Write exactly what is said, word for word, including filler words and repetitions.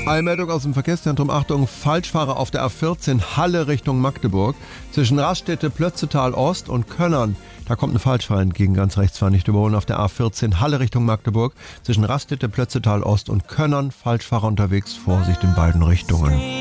Eilmeldung aus dem Verkehrszentrum. Achtung, Falschfahrer auf der A vierzehn Halle Richtung Magdeburg. Zwischen Raststätte, Plötzetal Ost und Könnern. Da kommt ein Falschfahrer entgegen, ganz rechts fahren, nicht überholen. Auf der A vierzehn Halle Richtung Magdeburg. Zwischen Raststätte, Plötzetal Ost und Könnern. Falschfahrer unterwegs. Vorsicht in beiden Richtungen.